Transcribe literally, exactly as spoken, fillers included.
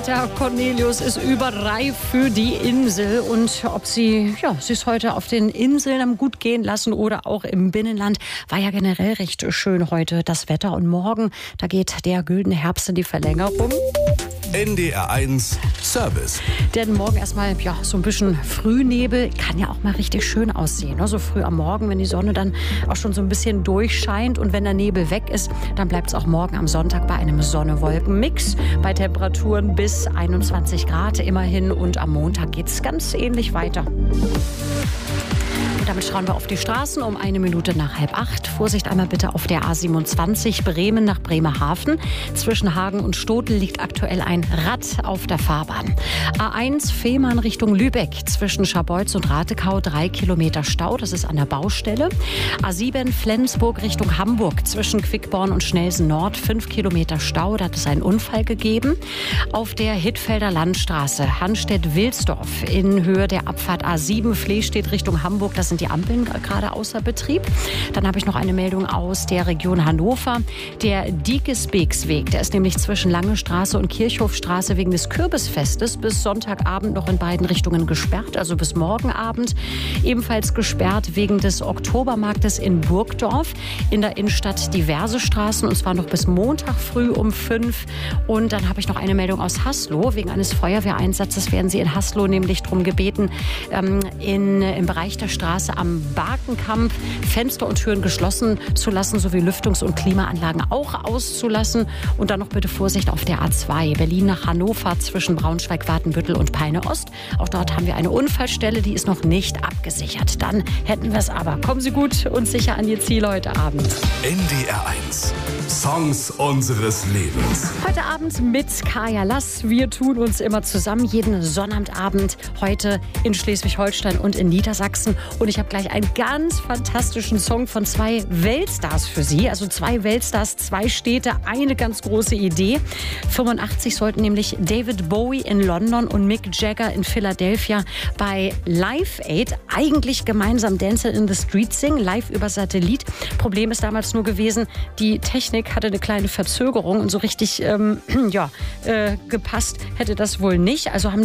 Peter Cornelius ist überreif für die Insel. Und ob sie ja, es heute auf den Inseln am gut gehen lassen oder auch im Binnenland, war ja generell recht schön heute das Wetter. Und morgen, da geht der güldene Herbst in die Verlängerung. N D R eins Service. Denn morgen erstmal ja, so ein bisschen Frühnebel kann ja auch mal richtig schön aussehen. Ne? So früh am Morgen, wenn die Sonne dann auch schon so ein bisschen durchscheint. Und wenn der Nebel weg ist, dann bleibt es auch morgen am Sonntag bei einem Sonne-Wolken-Mix. Bei Temperaturen bis einundzwanzig Grad immerhin. Und am Montag geht es ganz ähnlich weiter. Und damit schauen wir auf die Straßen um eine Minute nach halb acht. Vorsicht einmal bitte auf der A siebenundzwanzig Bremen nach Bremerhaven. Zwischen Hagen und Stotel liegt aktuell ein Rad auf der Fahrbahn. A eins Fehmarn Richtung Lübeck. Zwischen Scharbeutz und Ratekau drei Kilometer Stau. Das ist an der Baustelle. A sieben Flensburg Richtung Hamburg. Zwischen Quickborn und Schnelsen Nord fünf Kilometer Stau. Da hat es einen Unfall gegeben. Auf der Hittfelder Landstraße Hannstedt-Wilsdorf in Höhe der Abfahrt A sieben Flehstedt Richtung Hamburg. Das sind die Ampeln gerade außer Betrieb. Dann habe ich noch eine Meldung aus der Region Hannover. Der Diekesbeeksweg, der ist nämlich zwischen Lange Straße und Kirchhofstraße wegen des Kürbisfestes bis Sonntagabend noch in beiden Richtungen gesperrt, also bis morgen Abend. Ebenfalls gesperrt wegen des Oktobermarktes in Burgdorf. In der Innenstadt diverse Straßen, und zwar noch bis Montag früh um fünf. Und dann habe ich noch eine Meldung aus Haslo. Wegen eines Feuerwehreinsatzes werden Sie in Haslo nämlich darum gebeten, ähm, in, im Bereich der Straße am Barkenkamp Fenster und Türen geschlossen zu lassen, sowie Lüftungs- und Klimaanlagen auch auszulassen. Und dann noch bitte Vorsicht auf der A zwei Berlin nach Hannover zwischen Braunschweig, Watenbüttel und Peine Ost. Auch dort haben wir eine Unfallstelle, die ist noch nicht abgesichert. Dann hätten wir es aber. Kommen Sie gut und sicher an Ihr Ziel heute Abend. N D R eins Songs unseres Lebens. Heute Abend mit Kaya Lass. Wir tun uns immer zusammen, jeden Sonnabendabend, heute in Schleswig-Holstein und in Niedersachsen. Und ich habe gleich einen ganz fantastischen Song von zwei Weltstars für Sie. Also zwei Weltstars, zwei Städte, eine ganz große Idee. fünfundachtzig sollten nämlich David Bowie in London und Mick Jagger in Philadelphia bei Live Aid eigentlich gemeinsam Dancing in the Street singen, live über Satellit. Problem ist damals nur gewesen, die Technik hatte eine kleine Verzögerung und so richtig ähm, ja, äh, gepasst hätte das wohl nicht. Also haben